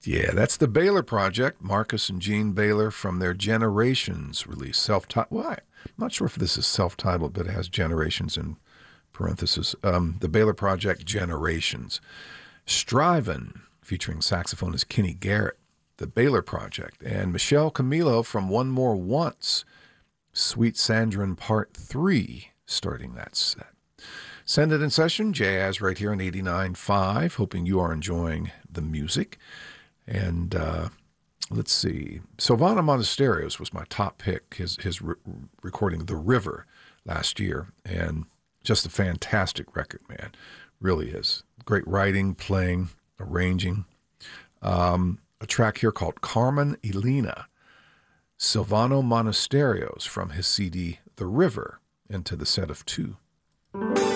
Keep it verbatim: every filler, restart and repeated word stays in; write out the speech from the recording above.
Yeah, that's the Baylor Project. Marcus and Gene Baylor from their Generations release. Self-titled. Well, I'm not sure if this is self-titled, but it has Generations in parentheses. Um, the Baylor Project, Generations. Strivin', featuring saxophonist Kenny Garrett. The Baylor Project. And Michelle Camilo from One More Once. Sweet Sandrin Part three, starting that set. Send it in session, jazz right here on eighty-nine point five. Hoping you are enjoying the music. And uh, let's see. Silvano Monasterios was my top pick, his, his re- recording The River last year. And just a fantastic record, man. Really is. Great writing, playing, arranging. Um, a track here called Carmen Elena. Silvano Monasterios from his C D The River, into the set of two.